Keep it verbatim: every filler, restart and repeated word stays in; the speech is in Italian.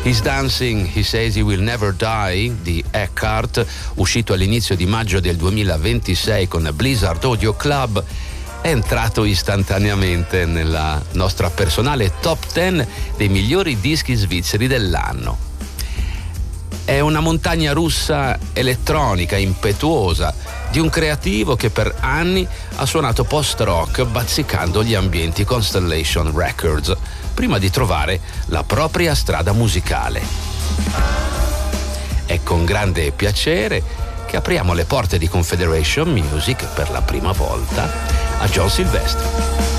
He's Dancing, He Says He Will Never Die di Eckhart, uscito all'inizio di maggio del duemilaventisei con Blizzard Audio Club, è entrato istantaneamente nella nostra personale top dieci dei migliori dischi svizzeri dell'anno. È una montagna russa elettronica impetuosa di un creativo che per anni ha suonato post-rock bazzicando gli ambienti Constellation Records, prima di trovare la propria strada musicale. È con grande piacere che apriamo le porte di Confederation Music per la prima volta a John Silvestri.